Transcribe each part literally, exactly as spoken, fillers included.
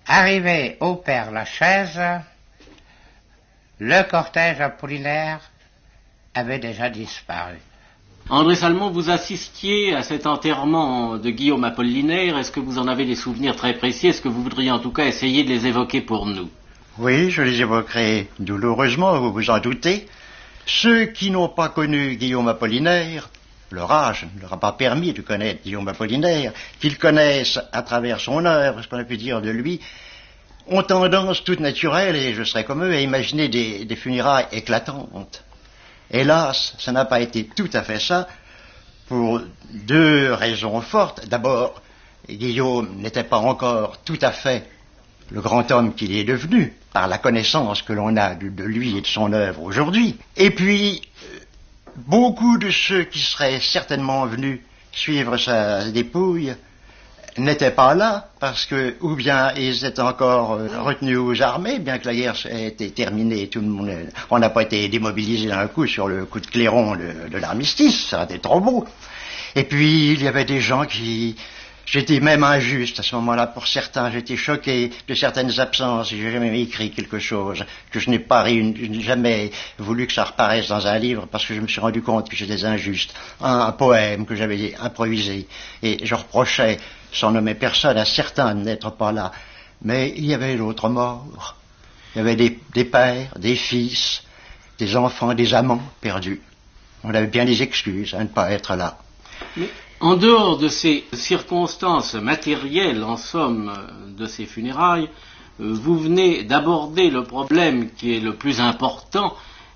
Arrivé au Père-Lachaise, le cortège apollinaire avait déjà disparu. André Salmon, vous assistiez à cet enterrement de Guillaume Apollinaire. Est-ce que vous en avez des souvenirs très précis? Est-ce que vous voudriez en tout cas essayer de les évoquer pour nous? Oui, je les évoquerai douloureusement, vous vous en doutez. Ceux qui n'ont pas connu Guillaume Apollinaire, leur âge ne leur a pas permis de connaître Guillaume Apollinaire, qu'ils connaissent à travers son œuvre, ce qu'on a pu dire de lui, ont tendance toute naturelle, et je serais comme eux, à imaginer des, des funérailles éclatantes. Hélas, ça n'a pas été tout à fait ça, pour deux raisons fortes. D'abord, Guillaume n'était pas encore tout à fait le grand homme qu'il est devenu, par la connaissance que l'on a de, de lui et de son œuvre aujourd'hui. Et puis, beaucoup de ceux qui seraient certainement venus suivre sa dépouille n'étaient pas là, parce que, ou bien ils étaient encore euh, retenus aux armées, bien que la guerre ait été terminée, tout le monde, on n'a pas été démobilisé d'un coup sur le coup de clairon de, de l'armistice, ça a été trop beau. Et puis, il y avait des gens qui... J'étais même injuste à ce moment-là pour certains, j'étais choqué de certaines absences, j'ai jamais écrit quelque chose, que je n'ai pas réuni, jamais voulu que ça reparaisse dans un livre, parce que je me suis rendu compte que j'étais injuste. Un, un poème que j'avais improvisé, et je reprochais, sans nommer personne, à certains de n'être pas là. Mais il y avait l'autre mort. Il y avait des, des pères, des fils, des enfants, des amants perdus. On avait bien des excuses à ne pas être là. Mais... En dehors de ces circonstances matérielles, en somme, de ces funérailles, vous venez d'aborder le problème qui est le plus important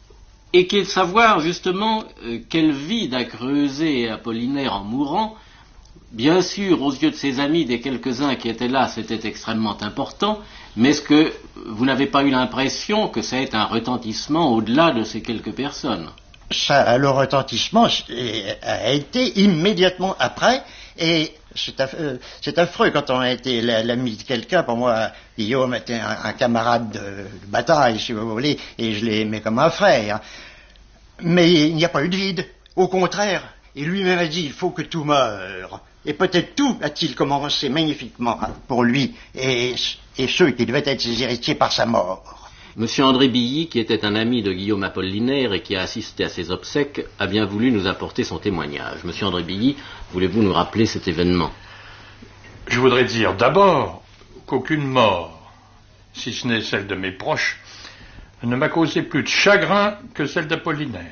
et qui est de savoir justement quel vide a creusé Apollinaire en mourant. Bien sûr, aux yeux de ses amis, des quelques-uns qui étaient là, c'était extrêmement important, mais est-ce que vous n'avez pas eu l'impression que ça ait un retentissement au-delà de ces quelques personnes ? Ça, le retentissement a été immédiatement après, et c'est affreux, c'est affreux quand on a été l'ami de quelqu'un. Pour moi, Guillaume était un, un camarade de, de bataille, si vous voulez, et je l'ai aimé comme un frère. Mais il n'y a pas eu de vide, au contraire. Et lui-même a dit, il faut que tout meure. Et peut-être tout a-t-il commencé magnifiquement pour lui, et, et ceux qui devaient être ses héritiers par sa mort. Monsieur André Billy, qui était un ami de Guillaume Apollinaire et qui a assisté à ses obsèques, a bien voulu nous apporter son témoignage. Monsieur André Billy, voulez-vous nous rappeler cet événement? Je voudrais dire d'abord qu'aucune mort, si ce n'est celle de mes proches, ne m'a causé plus de chagrin que celle d'Apollinaire.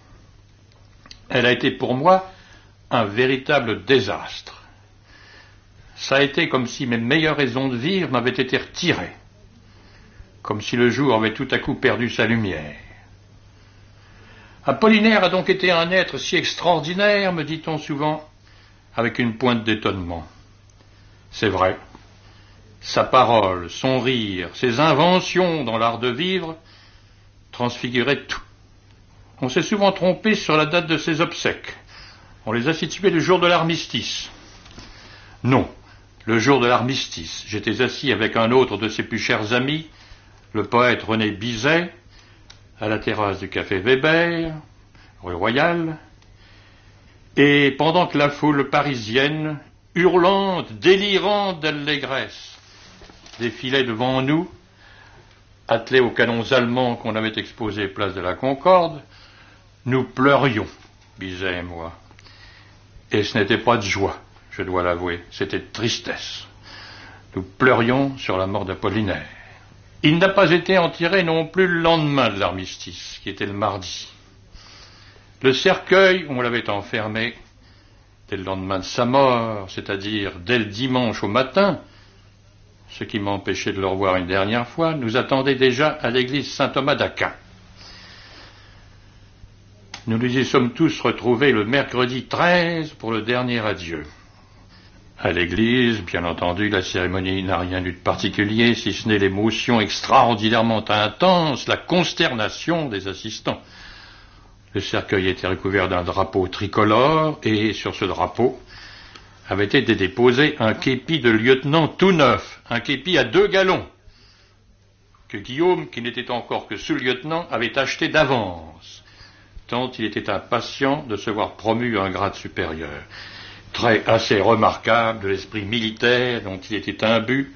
Elle a été pour moi un véritable désastre. Ça a été comme si mes meilleures raisons de vivre m'avaient été retirées. Comme si le jour avait tout à coup perdu sa lumière. Apollinaire a donc été un être si extraordinaire, me dit-on souvent, avec une pointe d'étonnement. C'est vrai. Sa parole, son rire, ses inventions dans l'art de vivre transfiguraient tout. On s'est souvent trompé sur la date de ses obsèques. On les a situées le jour de l'armistice. Non, le jour de l'armistice, j'étais assis avec un autre de ses plus chers amis, le poète René Bizet, à la terrasse du café Weber, rue Royale, et pendant que la foule parisienne, hurlante, délirante d'allégresse, défilait devant nous, attelés aux canons allemands qu'on avait exposés place de la Concorde, nous pleurions, Bizet et moi. Et ce n'était pas de joie, je dois l'avouer, c'était de tristesse. Nous pleurions sur la mort d'Apollinaire. Il n'a pas été enterré non plus le lendemain de l'armistice, qui était le mardi. Le cercueil, on l'avait enfermé dès le lendemain de sa mort, c'est-à-dire dès le dimanche au matin, ce qui m'empêchait de le revoir une dernière fois, nous attendait déjà à l'église Saint-Thomas d'Aquin. Nous nous y sommes tous retrouvés le mercredi treize pour le dernier adieu. À l'église, bien entendu, la cérémonie n'a rien eu de particulier, si ce n'est l'émotion extraordinairement intense, la consternation des assistants. Le cercueil était recouvert d'un drapeau tricolore, et sur ce drapeau avait été déposé un képi de lieutenant tout neuf, un képi à deux galons, que Guillaume, qui n'était encore que sous-lieutenant, avait acheté d'avance, tant il était impatient de se voir promu à un grade supérieur. Trait assez remarquable de l'esprit militaire dont il était imbu